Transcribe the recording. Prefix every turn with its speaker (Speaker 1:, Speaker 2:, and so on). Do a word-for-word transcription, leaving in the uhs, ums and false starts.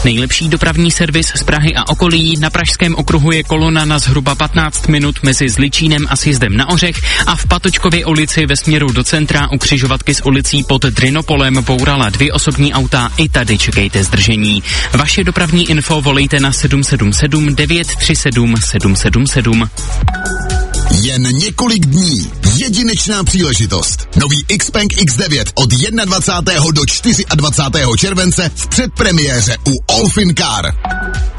Speaker 1: Nejlepší dopravní servis z Prahy a okolí. Na Pražském okruhu je kolona na zhruba patnáct minut mezi Zličínem a sjezdem na Ořech a v Patočkově ulici ve směru do centra u křižovatky s ulicí pod Drinopolem bourala dvě osobní auta, i tady čekejte zdržení. Vaše dopravní info volejte na sedm sedm sedm devět tři sedm sedm sedm sedm.
Speaker 2: Jen několik dní. Jedinečná příležitost. Nový Xpeng X devět od dvacátého prvního do dvacátého čtvrtého července v předpremiéře u Allfin Car.